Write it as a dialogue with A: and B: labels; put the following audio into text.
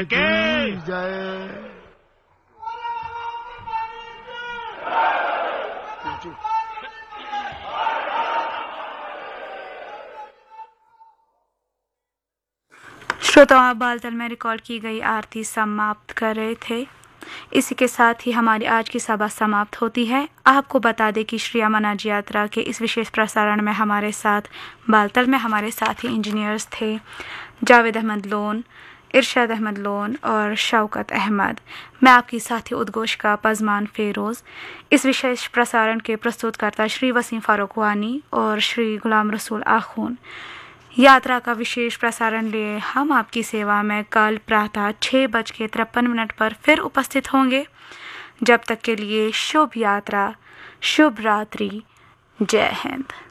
A: जय।
B: श्रोताओं, आप बालतल में रिकॉर्ड की गई आरती समाप्त कर रहे थे। इसी के साथ ही हमारी आज की सभा समाप्त होती है। आपको बता दें कि श्री अमरनाथ यात्रा के इस विशेष प्रसारण में हमारे साथ बालतल में हमारे साथी इंजीनियर्स थे जावेद अहमद लोन, इरशाद अहमद लोन और शौकत अहमद। मैं आपकी साथी उद्घोष का पजमान फेरोज़। इस विशेष प्रसारण के प्रस्तुतकर्ता श्री वसीम फारूक वानी और श्री गुलाम रसूल आखून। यात्रा का विशेष प्रसारण लिए हम आपकी सेवा में कल प्रातः 6:53 पर फिर उपस्थित होंगे। जब तक के लिए शुभ यात्रा, शुभ रात्रि, जय हिंद।